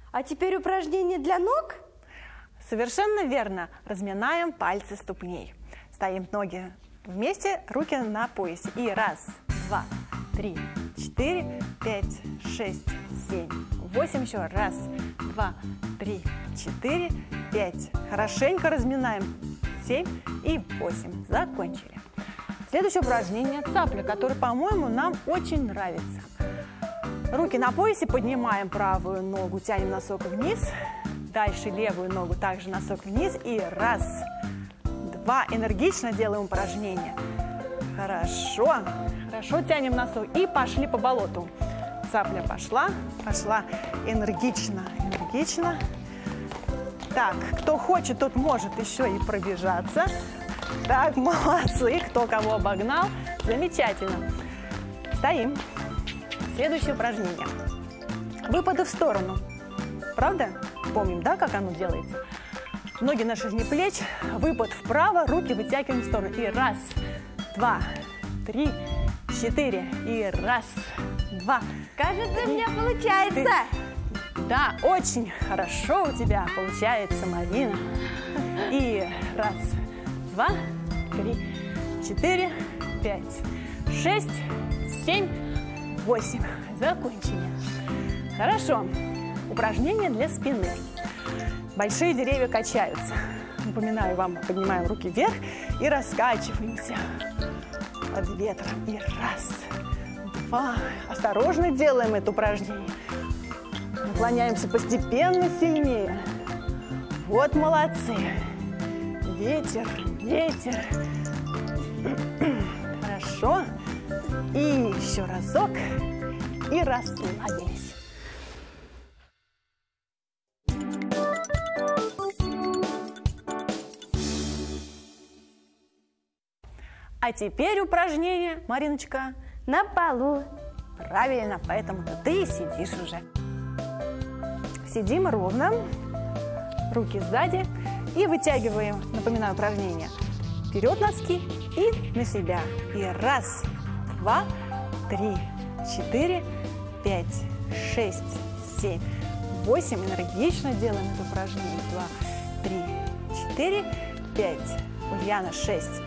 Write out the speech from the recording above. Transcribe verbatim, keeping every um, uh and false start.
А теперь упражнение для ног? Совершенно верно. Разминаем пальцы ступней. Ставим ноги вместе, руки на поясе. И раз, два, три, четыре, пять, шесть, семь, восемь. Еще раз, два, три, четыре, пять. Хорошенько разминаем. Семь и восемь. Закончили. Следующее упражнение – цапля, которое, по-моему, нам очень нравится. Руки на поясе, поднимаем правую ногу, тянем носок вниз. Дальше левую ногу также носок вниз. И раз, два. Энергично делаем упражнение. Хорошо. Хорошо тянем носок. И пошли по болоту. Цапля пошла. Пошла энергично. Энергично. Так, кто хочет, тот может еще и пробежаться. Так, молодцы. Кто кого обогнал. Замечательно. Стоим. Следующее упражнение. Выпады в сторону. Правда? Помним, да, как оно делается? Ноги на ширине плеч, выпад вправо, руки вытягиваем в сторону. И раз, два, три, четыре. И раз, два. Кажется, три, у меня получается. Четыре. Да, очень хорошо у тебя получается, Марина. И раз, два, три, четыре, пять, шесть, семь, восемь. Закончили. Хорошо. Упражнение для спины. Большие деревья качаются. Напоминаю вам, поднимаем руки вверх и раскачиваемся под ветром. И раз, два. Осторожно делаем это упражнение. Наклоняемся постепенно сильнее. Вот молодцы. Ветер, ветер. Хорошо. И еще разок. И расслабились. А теперь упражнение, Мариночка, на полу. Правильно, поэтому ты сидишь уже. Сидим ровно, руки сзади и вытягиваем, напоминаю, упражнение. Вперед носки и на себя. И раз, два, три, четыре, пять, шесть, семь, восемь. Энергично делаем это упражнение. Два, три, четыре, пять. Ульяна, шесть,